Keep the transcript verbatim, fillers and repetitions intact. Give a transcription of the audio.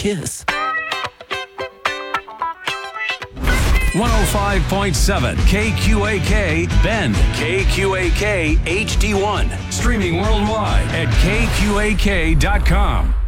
Kiss. one oh five point seven K Q A K Bend, K Q A K H D one. Streaming worldwide at K Q A K dot com.